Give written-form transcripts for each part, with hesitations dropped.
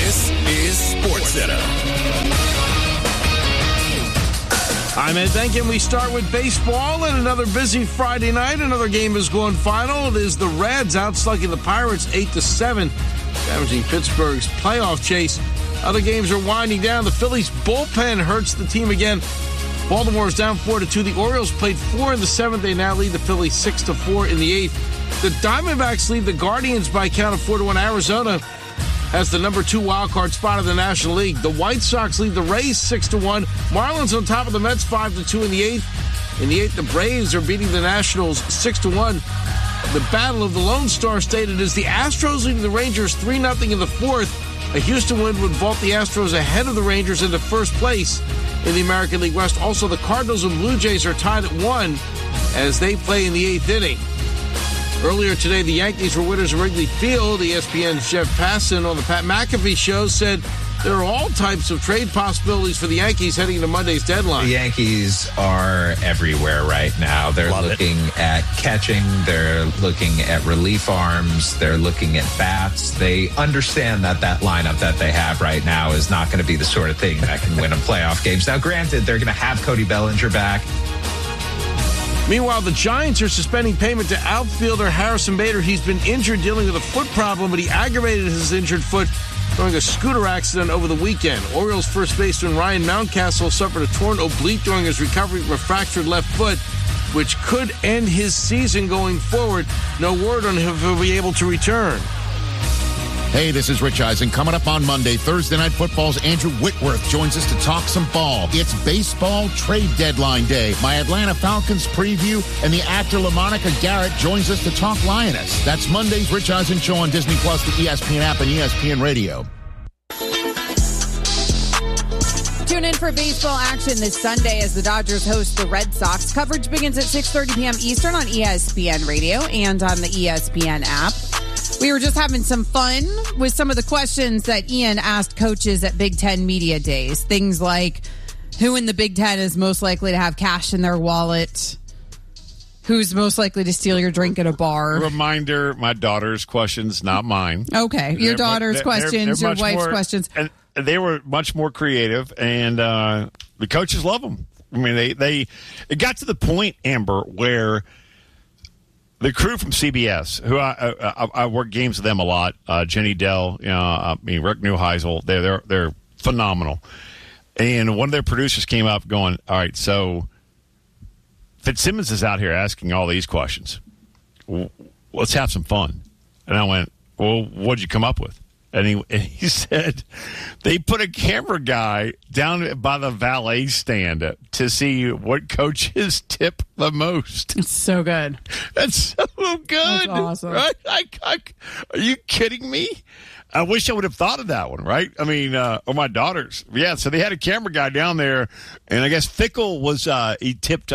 This is SportsCenter. I'm Ed Benkin. We start with baseball and another busy Friday night. Another game is going final. It is the Reds outslugging the Pirates 8-7, damaging Pittsburgh's playoff chase. Other games are winding down. The Phillies' bullpen hurts the team again. Baltimore is down 4-2. The Orioles played 4 in the 7th. They now lead the Phillies 6-4 in the 8th. The Diamondbacks lead the Guardians by a count of 4-1. Arizona has the number 2 wild card spot in the National League. The White Sox lead the Rays 6-1. Marlins on top of the Mets 5-2 in the 8th. In the 8th, the Braves are beating the Nationals 6-1. The battle of the Lone Star State. It is the Astros leading the Rangers 3-0 in the 4th. A Houston win would vault the Astros ahead of the Rangers into first place in the American League West. Also, the Cardinals and Blue Jays are tied at 1 as they play in the 8th inning. Earlier today, the Yankees were winners of Wrigley Field. ESPN's Jeff Passan on the Pat McAfee show said there are all types of trade possibilities for the Yankees heading into Monday's deadline. The Yankees are everywhere right now. They're looking at catching. They're looking at relief arms. They're looking at bats. They understand that lineup that they have right now is not going to be the sort of thing that can win them playoff games. Now, granted, they're going to have Cody Bellinger back. Meanwhile, the Giants are suspending payment to outfielder Harrison Bader. He's been injured dealing with a foot problem, but he aggravated his injured foot during a scooter accident over the weekend. Orioles first baseman Ryan Mountcastle suffered a torn oblique during his recovery from a fractured left foot, which could end his season going forward. No word on if he'll be able to return. Hey, this is Rich Eisen. Coming up on Monday, Thursday Night Football's Andrew Whitworth joins us to talk some ball. It's baseball trade deadline day. My Atlanta Falcons preview, and the actor LaMonica Garrett joins us to talk Lioness. That's Monday's Rich Eisen Show on Disney+, the ESPN app, and ESPN Radio. Tune in for baseball action this Sunday as the Dodgers host the Red Sox. Coverage begins at 6:30 p.m. Eastern on ESPN Radio and on the ESPN app. We were just having some fun with some of the questions that Ian asked coaches at Big Ten Media Days. Things like, who in the Big Ten is most likely to have cash in their wallet? Who's most likely to steal your drink at a bar? Reminder, my daughter's questions, not mine. Okay, your daughter's questions, your wife's questions. And they were much more creative, and the coaches love them. I mean, it got to the point, Amber, where the crew from CBS, who I work games with them a lot, Jenny Dell, Rick Neuheisel, they're phenomenal. And one of their producers came up going, all right, so Fitzsimmons is out here asking all these questions. Let's have some fun. And I went, well, what'd you come up with? And he said they put a camera guy down by the valet stand to see what coaches tip the most. It's so good. That's so good. That's awesome. Right? Are you kidding me? I wish I would have thought of that one, right? I mean, or my daughters. Yeah, so they had a camera guy down there, and I guess Fickle was, he tipped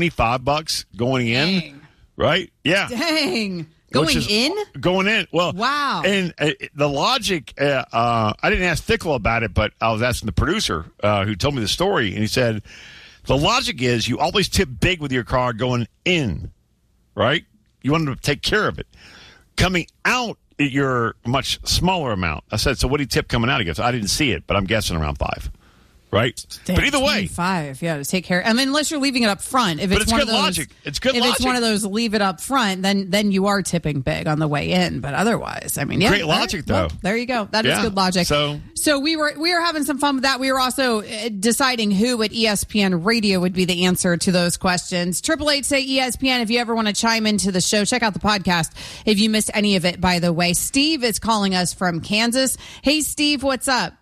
$25 going in. Dang. Right? Yeah. Dang. Going in? Well, wow. And the logic, I didn't ask Fickle about it, but I was asking the producer who told me the story, and he said, the logic is you always tip big with your car going in, right? You want them to take care of it. Coming out, you're a much smaller amount. I said, so what do you tip coming out? He goes, I didn't see it, but I'm guessing around 5. Right? Damn, but either way. 5, yeah, to take care. I mean, unless you're leaving it up front. If it's one good of those, logic. It's good logic. If it's one of those leave it up front, then you are tipping big on the way in. But otherwise, I mean, yeah. Great logic, though. Well, there you go. That is good logic. So we were having some fun with that. We were also deciding who at ESPN Radio would be the answer to those questions. 888 say ESPN if you ever want to chime into the show. Check out the podcast if you missed any of it, by the way. Steve is calling us from Kansas. Hey, Steve, what's up?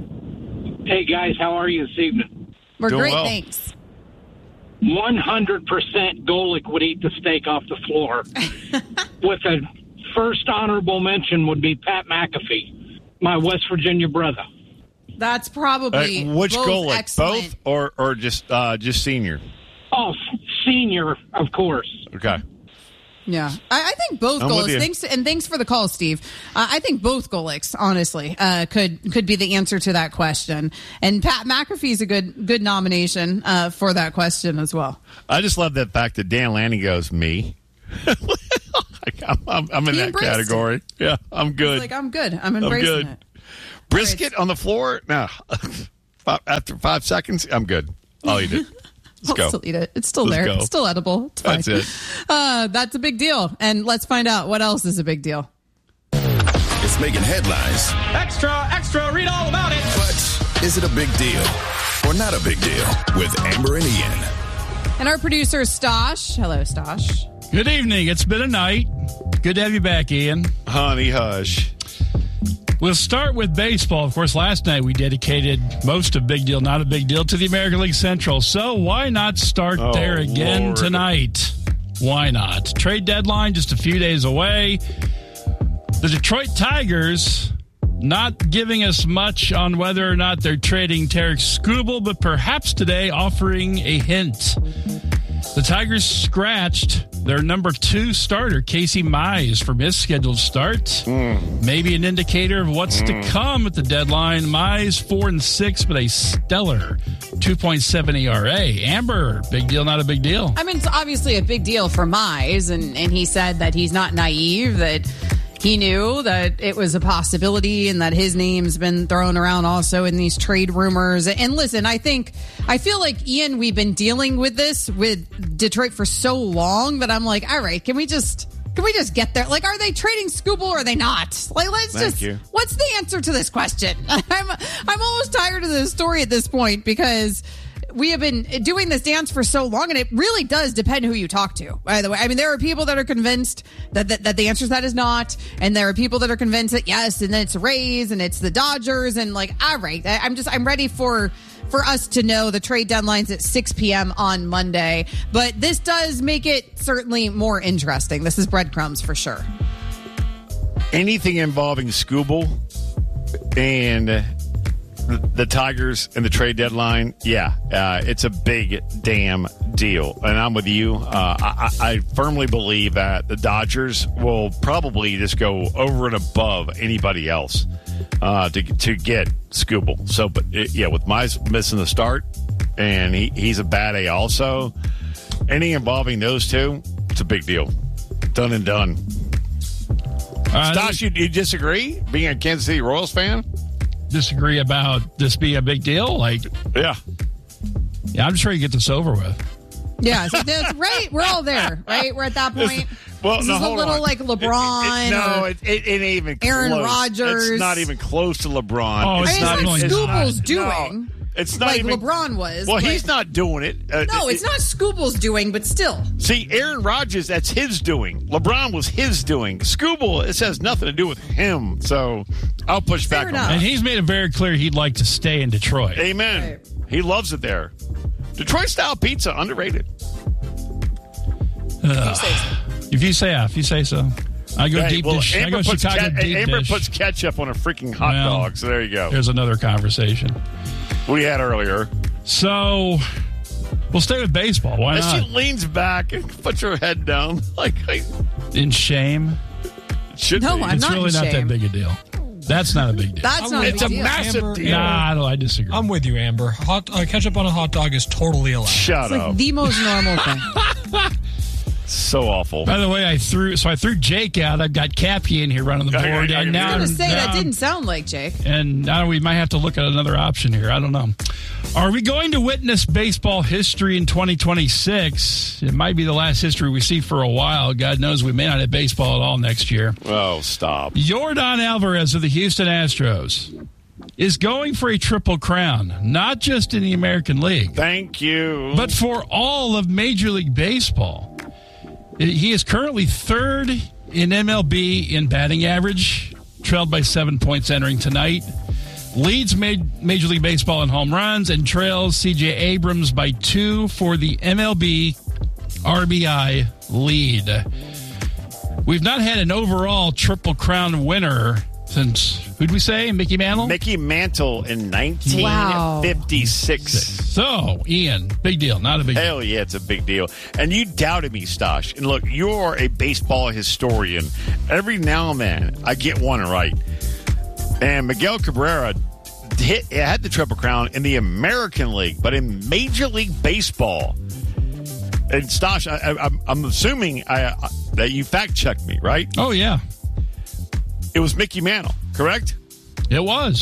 Hey, guys, how are you this evening? We're doing great, well. thanks. 100% Golic would eat the steak off the floor. With a first honorable mention would be Pat McAfee, my West Virginia brother. That's probably which both Golic? Excellent. Both or just senior? Oh, senior, of course. Okay. Yeah, I think both Golics. Thanks for the call, Steve. I think both Golics, honestly, could be the answer to that question. And Pat McAfee's a good nomination for that question as well. I just love that fact that Dan Lanning goes, me. I'm in that category. Yeah, I'm good. He's like, I'm good. I'm embracing it. Brisket on the floor? No. After 5 seconds, I'm good. I'll eat it. Let's go. I'll still eat it. It's still Let's there. go. It's still edible. It's fine. That's it. That's a big deal. And let's find out what else is a big deal. It's making headlines. Extra, read all about it. But is it a big deal or not a big deal? With Amber and Ian. And our producer, Stosh. Hello, Stosh. Good evening. It's been a night. Good to have you back, Ian. Honey, hush. We'll start with baseball. Of course, last night we dedicated most of Big Deal, Not a Big Deal to the American League Central. So why not start there again Lord. tonight? Why not? Trade deadline just a few days away. The Detroit Tigers not giving us much on whether or not they're trading Tarek Skubal, but perhaps today offering a hint. The Tigers scratched their number 2 starter, Casey Mize, from his scheduled start. Maybe an indicator of what's to come at the deadline. Mize 4-6, but a stellar 2.7 ERA. Amber, big deal, not a big deal. I mean, it's obviously a big deal for Mize, and he said that he's not naive, that he knew that it was a possibility and that his name's been thrown around also in these trade rumors. And listen, I feel like, Ian, we've been dealing with this with Detroit for so long that I'm like, all right, can we just get there? Like, are they trading Skubal or are they not? Like, what's the answer to this question? I'm almost tired of this story at this point because we have been doing this dance for so long, and it really does depend who you talk to, by the way. I mean, there are people that are convinced that the answer to that is not, and there are people that are convinced that yes, and then it's the Rays, and it's the Dodgers, and like, all right, I'm ready for us to know the trade deadline's at 6 p.m. on Monday. But this does make it certainly more interesting. This is breadcrumbs for sure. Anything involving Skubal and the Tigers and the trade deadline, it's a big damn deal. And I'm with you. I firmly believe that the Dodgers will probably just go over and above anybody else to get Skubal. So, but with Mize missing the start, and he's a bad A also, anything involving those two, it's a big deal. Done and done. Stosh, you disagree? Being a Kansas City Royals fan? Disagree about this being a big deal? Yeah, I'm just ready to get this over with. Yeah, so that's right. We're all there, right? We're at that point. Well, this is a little like LeBron. It ain't even Aaron close. Rodgers. It's not even close to LeBron. Oh, it's not what Skubal's doing. No, it's not like even, LeBron was. Well, he's not doing it. No, it's not Skubal's doing, but still. See, Aaron Rodgers, that's his doing. LeBron was his doing. Skubal, this has nothing to do with him. So I'll push back on that. And he's made it very clear he'd like to stay in Detroit. Amen. Right. He loves it there. Detroit-style pizza, underrated. If you say so. I go deep dish. I go Chicago deep Amber dish. puts ketchup on a freaking hot dog, so there you go. There's another conversation we had earlier. So we'll stay with baseball. Why and not? She leans back and puts her head down In shame? It should No, be. I'm It's not really in not that shame. big a deal. That's not a big deal. That's not a It's big a deal. massive Amber, deal. Nah, I disagree. I'm with you, Amber. Ketchup on a hot dog is totally allowed. Shut It's up. like the most normal thing. So awful. By the way, I threw Jake out. I've got Cappy in here running the board. I and can now I was going to say, that now- didn't sound like Jake. And now we might have to look at another option here. I don't know. Are we going to witness baseball history in 2026? It might be the last history we see for a while. God knows we may not have baseball at all next year. Oh, stop. Yordan Alvarez of the Houston Astros is going for a triple crown, not just in the American League, Thank you. but for all of Major League Baseball. He is currently third in MLB in batting average, trailed by 7 points entering tonight. Leads Major League Baseball in home runs and trails C.J. Abrams by 2 for the MLB RBI lead. We've not had an overall Triple Crown winner since, who'd we say? Mickey Mantle? Mickey Mantle in 1956. So, Ian, big deal, not a big deal. Hell yeah, it's a big deal. And you doubted me, Stosh. And look, you're a baseball historian. Every now and then, I get one right. And Miguel Cabrera had the Triple Crown in the American League, but in Major League Baseball. And Stosh, I'm assuming that you fact-checked me, right? Oh, yeah. It was Mickey Mantle, correct? It was.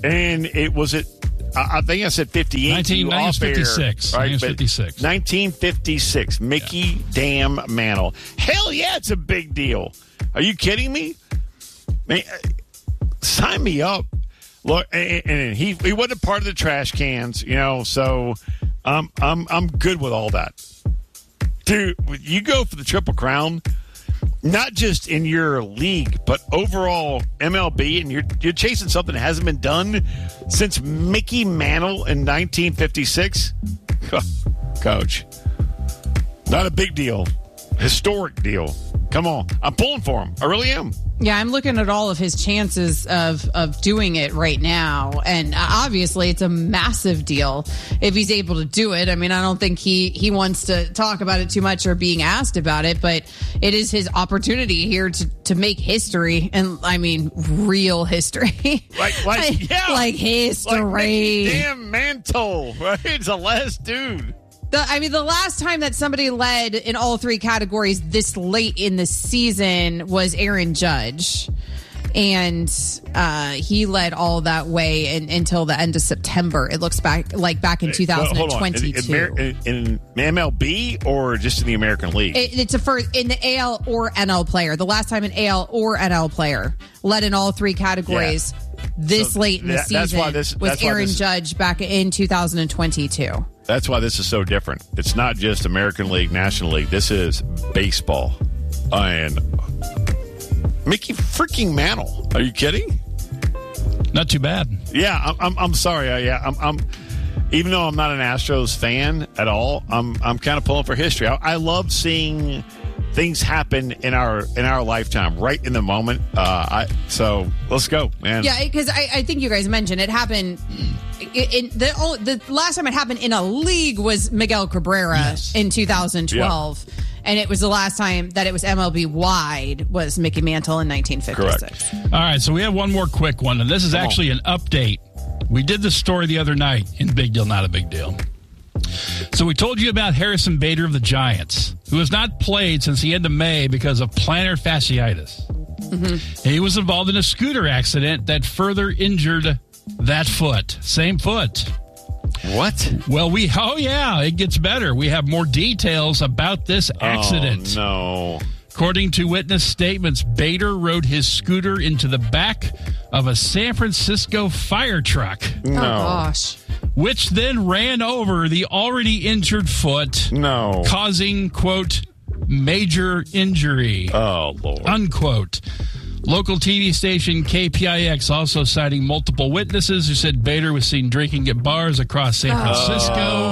And it was I think I said 58. 1956. Right? 1956. 1956. Mickey Damn Mantle. Hell yeah, it's a big deal. Are you kidding me? Man, sign me up. Look, and he wasn't part of the trash cans, so I'm good with all that. Dude, you go for the Triple Crown, not just in your league, but overall MLB, and you're chasing something that hasn't been done since Mickey Mantle in 1956. Coach, not a big deal. Historic deal. Come on. I'm pulling for him. I really am. Yeah, I'm looking at all of his chances of doing it right now. And obviously, it's a massive deal if he's able to do it. I mean, I don't think he wants to talk about it too much or being asked about it, but it is his opportunity here to make history. And I mean, real history. Like history. Like Mickey Damn Mantle, right? It's the last dude. The last time that somebody led in all three categories this late in the season was Aaron Judge. And he led all that way until the end of September. It looks back in 2022. In MLB or just in the American League? It's a first in the AL or NL player. The last time an AL or NL player led in all three categories late in the season was Aaron Judge back in 2022. That's why this is so different. It's not just American League, National League. This is baseball. And Mickey freaking Mantle. Are you kidding? Not too bad. Yeah, I'm sorry. I'm even though I'm not an Astros fan at all, I'm kind of pulling for history. I love seeing things happen in our lifetime, right in the moment. So let's go, man. Yeah, because I think you guys mentioned it happened. The last time it happened in a league was Miguel Cabrera in 2012. Yeah. And it was the last time that it was MLB wide was Mickey Mantle in 1956. Correct. All right, so we have one more quick one, and this is actually an update. We did this story the other night in Big Deal, Not a Big Deal. So we told you about Harrison Bader of the Giants, who has not played since the end of May because of plantar fasciitis. Mm-hmm. He was involved in a scooter accident that further injured that foot. Same foot. What? Well, it gets better. We have more details about this accident. Oh, no. According to witness statements, Bader rode his scooter into the back of a San Francisco fire truck. No. Oh, gosh. Which then ran over the already injured foot. No. Causing, quote, major injury. Oh, Lord. Unquote. Local TV station KPIX also citing multiple witnesses who said Bader was seen drinking at bars across San Francisco.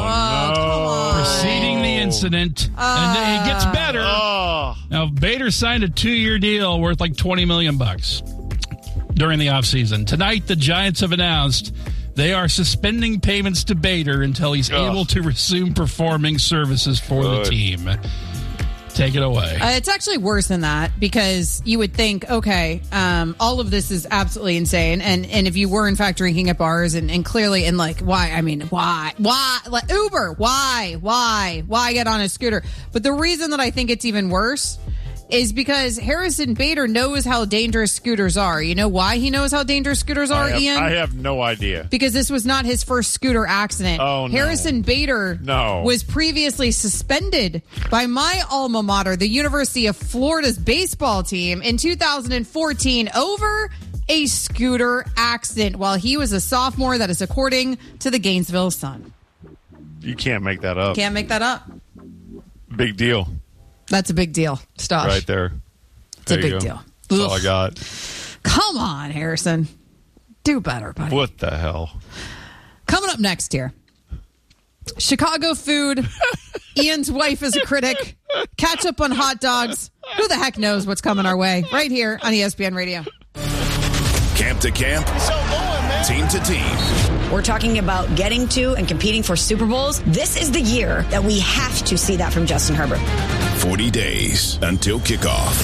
Preceding the incident. And it gets better. Now, Bader signed a 2-year deal worth like $20 million during the offseason. Tonight, the Giants have announced they are suspending payments to Bader until he's able to resume performing services for the team. Take it away. It's actually worse than that because you would think, okay, all of this is absolutely insane. And if you were, in fact, drinking at bars and clearly, and like, why? I mean, why? Like, Uber, why get on a scooter? But the reason that I think it's even worse is because Harrison Bader knows how dangerous scooters are. You know why he knows how dangerous scooters are, Ian? I have no idea. Because this was not his first scooter accident. Oh, no. Harrison Bader was previously suspended by my alma mater, the University of Florida's baseball team, in 2014 over a scooter accident while he was a sophomore. That is according to the Gainesville Sun. You can't make that up. Can't make that up. Big deal. That's a big deal. Stosh. Right there. It's a big deal. That's all I got. Come on, Harrison. Do better, buddy. What the hell? Coming up next here. Chicago food. Ian's wife is a critic. Catch up on hot dogs. Who the heck knows what's coming our way? Right here on ESPN Radio. Camp to camp. Team to team. We're talking about getting to and competing for Super Bowls. This is the year that we have to see that from Justin Herbert. 40 days until kickoff.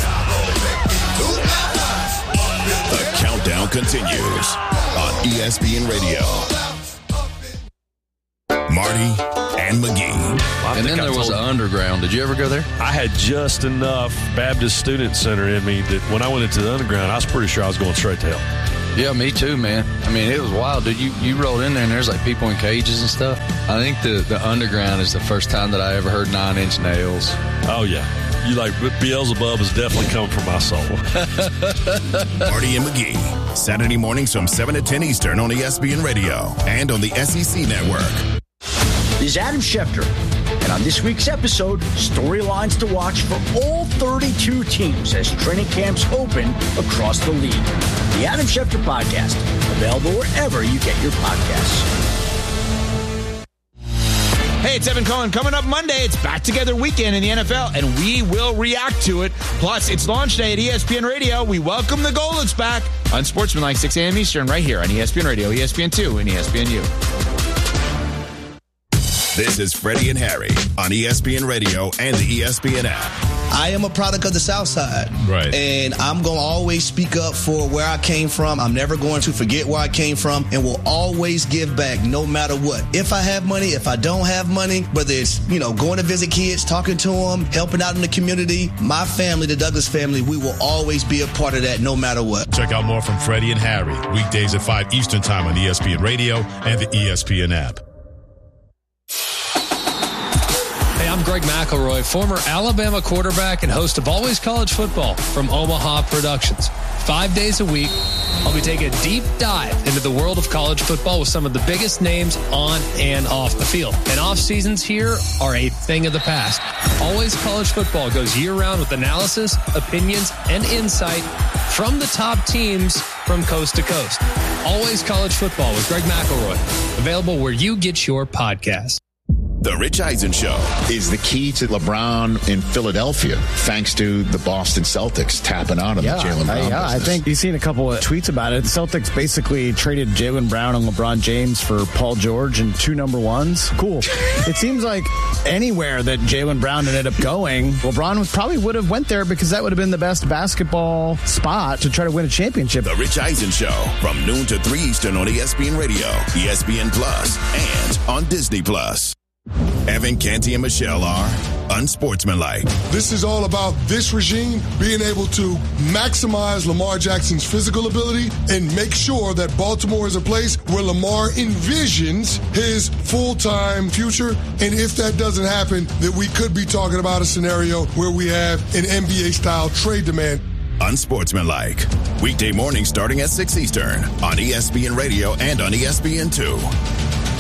The countdown continues on ESPN Radio. Marty and McGee. And then there was an underground. Did you ever go there? I had just enough Baptist Student Center in me that when I went into the underground, I was pretty sure I was going straight to hell. Yeah, me too, man. I mean, it was wild, dude. You rolled in there and there's like people in cages and stuff. I think the underground is the first time that I ever heard 9 Inch Nails. Oh, yeah. You like Beelzebub is definitely coming from my soul. Marty and McGee, Saturday mornings from 7 to 10 Eastern on ESPN Radio and on the SEC Network. This is Adam Schefter, and on this week's episode, storylines to watch for all 32 teams as training camps open across the league. The Adam Schefter Podcast, available wherever you get your podcasts. Hey, it's Evan Cohen. Coming up Monday, it's Back Together Weekend in the NFL, and we will react to it. Plus, it's launch day at ESPN Radio. We welcome the Golics back on Sportsmanlike, 6 a.m. Eastern, right here on ESPN Radio, ESPN2, and ESPNU. This is Freddie and Harry on ESPN Radio and the ESPN app. I am a product of the South Side. Right. And I'm going to always speak up for where I came from. I'm never going to forget where I came from, and will always give back no matter what. If I have money, if I don't have money, whether it's, going to visit kids, talking to them, helping out in the community, my family, the Douglas family, we will always be a part of that no matter what. Check out more from Freddie and Harry, weekdays at 5 Eastern Time on ESPN Radio and the ESPN app. Hey, I'm Greg McElroy, former Alabama quarterback and host of Always College Football from Omaha Productions. 5 days a week, I'll be taking a deep dive into the world of college football with some of the biggest names on and off the field. And off seasons here are a thing of the past. Always College Football goes year-round with analysis, opinions, and insight from the top teams from coast to coast. Always College Football with Greg McElroy. Available where you get your podcasts. The Rich Eisen Show is the key to LeBron in Philadelphia, thanks to the Boston Celtics tapping out of the Jaylen Brown business. I think you've seen a couple of tweets about it. The Celtics basically traded Jaylen Brown and LeBron James for Paul George and 2 number ones. Cool. It seems like anywhere that Jaylen Brown ended up going, LeBron probably would have went there because that would have been the best basketball spot to try to win a championship. The Rich Eisen Show from noon to 3 Eastern on ESPN Radio, ESPN Plus, and on Disney Plus. Evan, Canty, and Michelle are unsportsmanlike. This is all about this regime being able to maximize Lamar Jackson's physical ability and make sure that Baltimore is a place where Lamar envisions his full-time future. And if that doesn't happen, that we could be talking about a scenario where we have an NBA-style trade demand. Unsportsmanlike. Weekday morning starting at 6 Eastern on ESPN Radio and on ESPN2.